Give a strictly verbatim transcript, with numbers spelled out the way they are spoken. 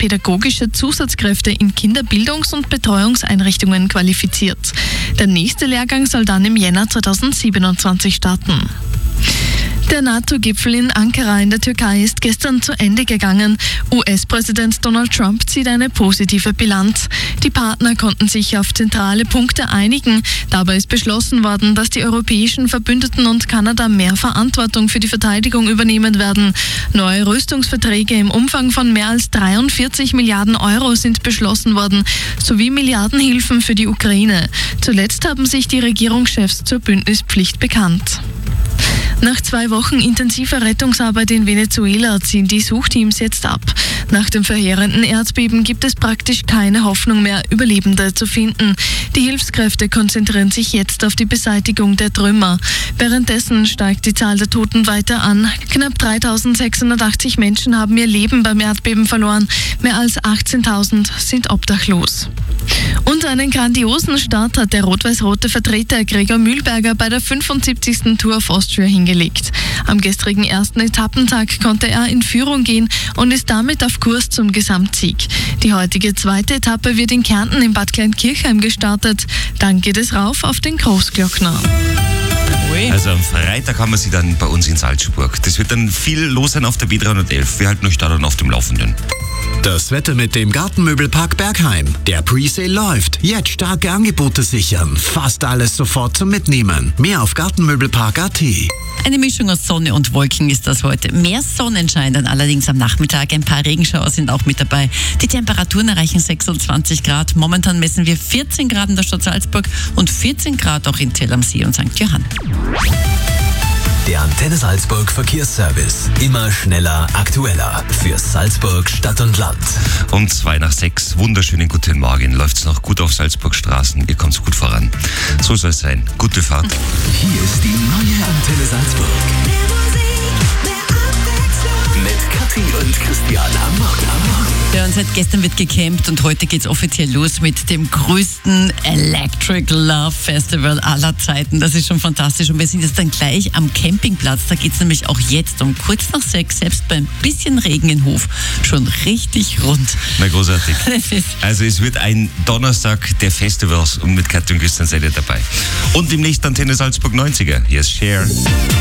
pädagogische Zusatzkräfte in Kinderbildungs- und Betreuungseinrichtungen qualifiziert. Der nächste Lehrgang soll dann im Jänner zweitausendsiebenundzwanzig starten. Der NATO-Gipfel in Ankara in der Türkei ist gestern zu Ende gegangen. U S-Präsident Donald Trump zieht eine positive Bilanz. Die Partner konnten sich auf zentrale Punkte einigen. Dabei ist beschlossen worden, dass die europäischen Verbündeten und Kanada mehr Verantwortung für die Verteidigung übernehmen werden. Neue Rüstungsverträge im Umfang von mehr als dreiundvierzig Milliarden Euro sind beschlossen worden, sowie Milliardenhilfen für die Ukraine. Zuletzt haben sich die Regierungschefs zur Bündnispflicht bekannt. Nach zwei Wochen intensiver Rettungsarbeit in Venezuela ziehen die Suchteams jetzt ab. Nach dem verheerenden Erdbeben gibt es praktisch keine Hoffnung mehr, Überlebende zu finden. Die Hilfskräfte konzentrieren sich jetzt auf die Beseitigung der Trümmer. Währenddessen steigt die Zahl der Toten weiter an. Knapp dreitausendsechshundertachtzig Menschen haben ihr Leben beim Erdbeben verloren. Mehr als achtzehntausend sind obdachlos. Und einen grandiosen Start hat der rot-weiß-rote Vertreter Gregor Mühlberger bei der fünfundsiebzigsten Tour of Austria hingelegt. Am gestrigen ersten Etappentag konnte er in Führung gehen und ist damit auf Kurs zum Gesamtsieg. Die heutige zweite Etappe wird in Kärnten in Bad Kleinkirchheim gestartet. Dann geht es rauf auf den Großglockner. Also am Freitag haben wir sie dann bei uns in Salzburg. Das wird dann viel los sein auf der B dreihundertelf. Wir halten euch da dann auf dem Laufenden. Das Wetter mit dem Gartenmöbelpark Bergheim. Der Presale läuft. Jetzt starke Angebote sichern. Fast alles sofort zum Mitnehmen. Mehr auf gartenmöbelpark punkt a t. Eine Mischung aus Sonne und Wolken ist das heute. Mehr Sonnenschein, dann allerdings am Nachmittag. Ein paar Regenschauer sind auch mit dabei. Die Temperaturen erreichen sechsundzwanzig Grad. Momentan messen wir vierzehn Grad in der Stadt Salzburg und vierzehn Grad auch in Zell am See und Sankt Johann. Der Antenne Salzburg Verkehrsservice. Immer schneller, aktueller. Für Salzburg, Stadt und Land. Um zwei nach sechs, wunderschönen guten Morgen. Läuft's noch gut auf Salzburg Straßen. Ihr kommt's gut voran. So soll es sein. Gute Fahrt. Hier ist die neue Antenne Salzburg. Mit Kathi und Christian am Morgen. Am Morgen. Ja, und seit gestern wird gecampt und heute geht's offiziell los mit dem größten Electric Love Festival aller Zeiten. Das ist schon fantastisch und wir sind jetzt dann gleich am Campingplatz. Da geht's nämlich auch jetzt um kurz nach sechs, selbst bei ein bisschen Regen im Hof, schon richtig rund. Na, großartig. Also es wird ein Donnerstag der Festivals und mit Kathi und Christian seid ihr dabei. Und demnächst Antenne Salzburg neunziger. Hier ist Cher.